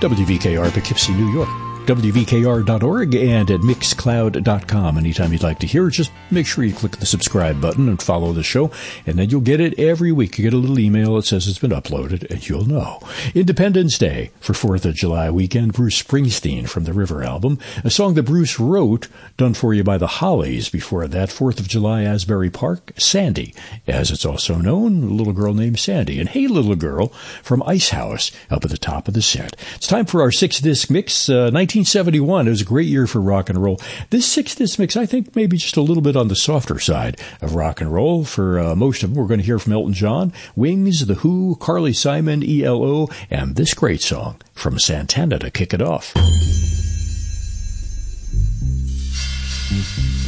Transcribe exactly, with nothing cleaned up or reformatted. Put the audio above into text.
W V K R, Poughkeepsie, New York. W V K R dot org and at Mixcloud dot com. Anytime you'd like to hear it, just make sure you click the subscribe button and follow the show, and then you'll get it every week. You get a little email that says it's been uploaded, and you'll know. Independence Day for fourth of July weekend, Bruce Springsteen from the River album, a song that Bruce wrote, done for you by the Hollies. Before that, fourth of July, Asbury Park, Sandy, as it's also known, a little girl named Sandy. And Hey Little Girl from Ice House up at the top of the set. It's time for our six-disc mix, uh, nineteen seventy-one. It was a great year for rock and roll. This six-disc mix, I think, maybe just a little bit on the softer side of rock and roll. For uh, most of them, we're going to hear from Elton John, Wings, The Who, Carly Simon, E L O, and this great song from Santana to kick it off. Mm-hmm.